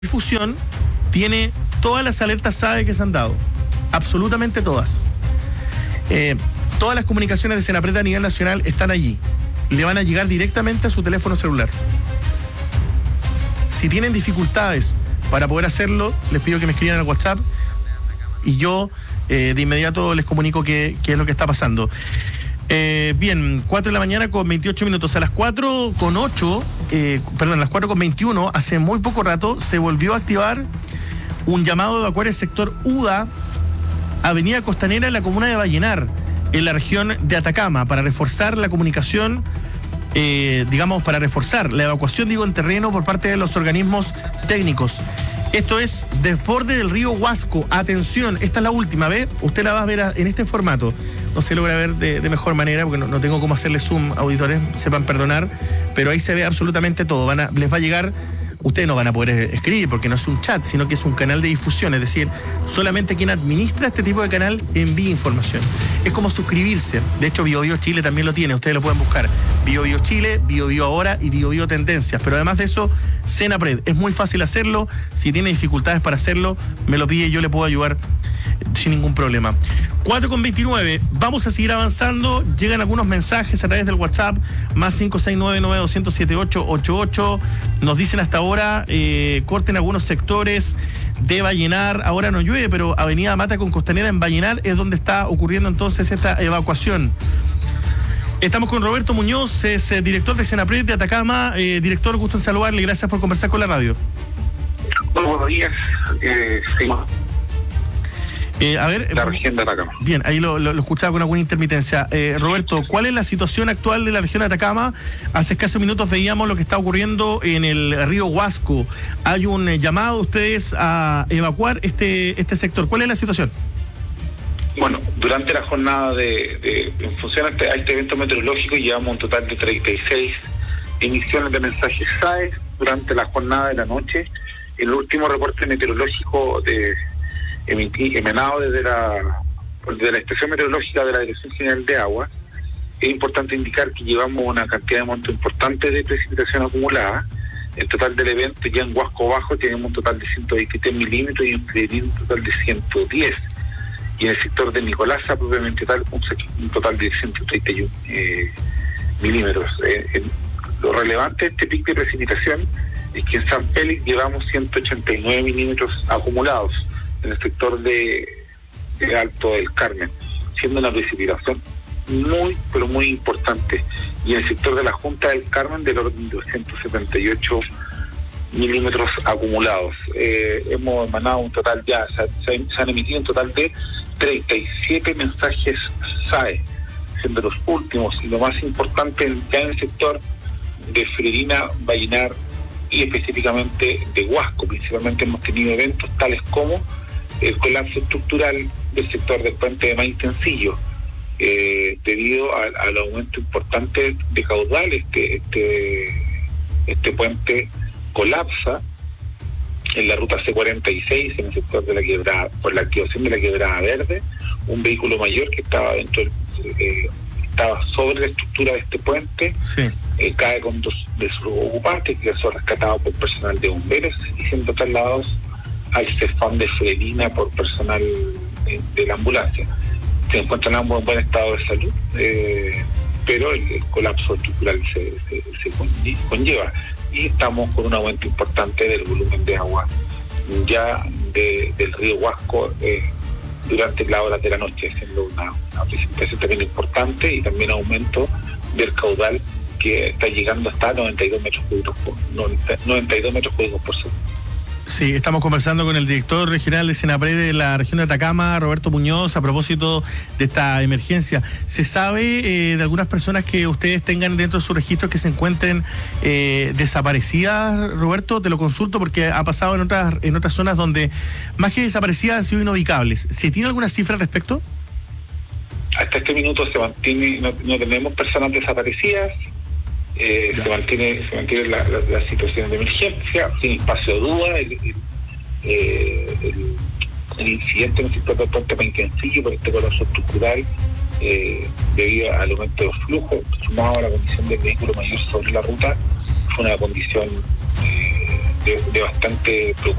difusión tiene todas las alertas SAE que se han dado, absolutamente todas. Todas las comunicaciones de Senapred a nivel nacional están allí. Le van a llegar directamente a su teléfono celular. Si tienen dificultades para poder hacerlo, les pido que me escriban al WhatsApp y yo de inmediato les comunico qué es lo que está pasando. Bien, 4 de la mañana con 28 minutos. A las 4:08, a las 4:21, hace muy poco rato, se volvió a activar un llamado a evacuar el sector UDA, Avenida Costanera, en la comuna de Vallenar, en la región de Atacama, para reforzar la comunicación, para reforzar la evacuación, en terreno por parte de los organismos técnicos. Esto es desborde del río Huasco. Atención, esta es la última, ¿ve? Usted la va a ver en este formato. No se logra ver de mejor manera porque no tengo cómo hacerle zoom, auditores, sepan perdonar, pero ahí se ve absolutamente todo. Les va a llegar, ustedes no van a poder escribir porque no es un chat, sino que es un canal de difusión, es decir, solamente quien administra este tipo de canal envía información. Es como suscribirse. De hecho, BioBio Chile también lo tiene, ustedes lo pueden buscar. BioBio Chile, BioBio Ahora y BioBio Tendencias. Pero además de eso, Senapred, es muy fácil hacerlo. Si tiene dificultades para hacerlo, me lo pide y yo le puedo ayudar sin ningún problema. 4:29, vamos a seguir avanzando. Llegan algunos mensajes a través del WhatsApp, más 569-9200-7888. Nos dicen hasta ahora, corten algunos sectores de Vallenar. Ahora no llueve, pero Avenida Mata con Costanera en Vallenar es donde está ocurriendo entonces esta evacuación. Estamos con Roberto Muñoz, es director de Senapred de Atacama. Director, gusto en saludarle, gracias por conversar con la radio. Muy buenos días. La región de Atacama. Bien, ahí lo escuchaba con alguna intermitencia. Roberto, ¿cuál es la situación actual de la región de Atacama? Hace escasos minutos veíamos lo que está ocurriendo en el río Huasco. Hay un llamado a ustedes a evacuar este sector. ¿Cuál es la situación? Bueno, durante la jornada en función a este evento meteorológico llevamos un total de 36 emisiones de mensajes SAE durante la jornada de la noche. El último reporte meteorológico emanado desde la estación meteorológica de la Dirección General de Agua. Es importante indicar que llevamos una cantidad de monto importante de precipitación acumulada. El total del evento ya en Huasco Bajo tenemos un total de 123 milímetros y en Freirina un total de 110. Y en el sector de Nicolasa, propiamente tal, un total de 131 milímetros. Lo relevante de este pico de precipitación es que en San Félix llevamos 189 milímetros acumulados en el sector de Alto del Carmen, siendo una precipitación muy, pero muy importante. Y en el sector de la Junta del Carmen del orden de 278 milímetros acumulados. Hemos emanado un total ya, se han emitido un total de 37 mensajes SAE, siendo los últimos y lo más importante ya en el sector de Freirina, Vallenar y específicamente de Huasco. Principalmente hemos tenido eventos tales como el colapso estructural del sector del puente de Maitencillo, debido al aumento importante de caudal. Este puente colapsa en la ruta C46, en el sector de la quebrada, por la activación de la quebrada verde. Un vehículo mayor que estaba estaba sobre la estructura de este puente, sí. Cae con dos de sus ocupantes, que son rescatados por personal de bomberos y siendo trasladados al CEFAM de Freirina por personal de la ambulancia. Se encuentran ambos en buen estado de salud, pero el colapso estructural se conlleva. Y estamos con un aumento importante del volumen de agua ya del río Huasco durante las horas de la noche, siendo una precipitación también importante y también aumento del caudal que está llegando hasta 92 metros cúbicos por segundo. Sí, estamos conversando con el director regional de Senapred de la región de Atacama, Roberto Muñoz, a propósito de esta emergencia. ¿Se sabe de algunas personas que ustedes tengan dentro de su registro que se encuentren desaparecidas, Roberto? Te lo consulto porque ha pasado en otras zonas donde más que desaparecidas han sido ineubicables. ¿Se tiene alguna cifra al respecto? Hasta este minuto se mantiene, no tenemos personas desaparecidas. Se mantiene la situación de emergencia, sin espacio de duda. El incidente en el sector del puente Maitencillo por este colapso estructural, debido al aumento de los flujos, sumado a la condición del vehículo mayor sobre la ruta, fue una condición bastante preocupación.